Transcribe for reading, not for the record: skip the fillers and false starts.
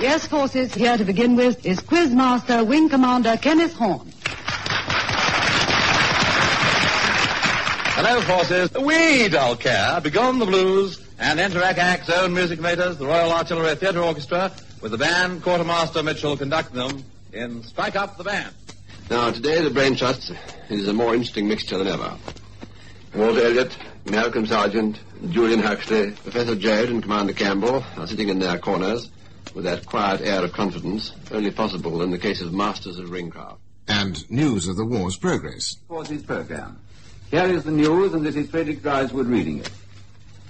Yes, forces, here to begin with is Quizmaster Wing Commander Kenneth Horne. Hello, forces. We don't care. Begone the blues and enter Ac's own music makers, the Royal Artillery Theatre Orchestra, with the band Quartermaster Mitchell conducting them in Strike Up the Band. Now, today the Brain Trust is a more interesting mixture than ever. Walter Elliot, Malcolm Sargent, Julian Huxley, Professor Joad and Commander Campbell are sitting in their corners with that quiet air of confidence only possible in the case of masters of ringcraft. And news of the war's progress. Forces program. Here is the news, and this is Frederick Griswood reading it.